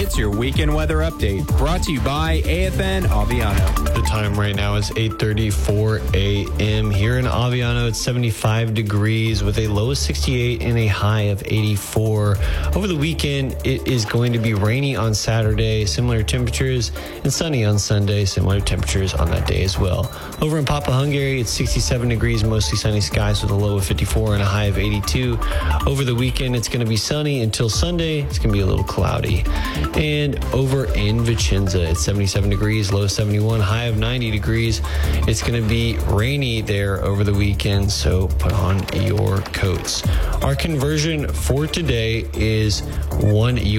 It's your weekend weather update, brought to you by AFN Aviano. The time right now is 8:34 a.m. Here in Aviano, it's 75 degrees with a low of 68 and a high of 84. Over the weekend, it is going to be rainy on Saturday, similar temperatures, and sunny on Sunday, similar temperatures on that day as well. Over in Papa Hungary, it's 67 degrees, mostly sunny skies with a low of 54 and a high of 82. Over the weekend, it's going to be sunny until Sunday. It's going to be a little cloudy. And over in Vicenza, it's 77 degrees, low 71, high of 90 degrees. It's going to be rainy there over the weekend, so put on your coats. Our conversion for today is 1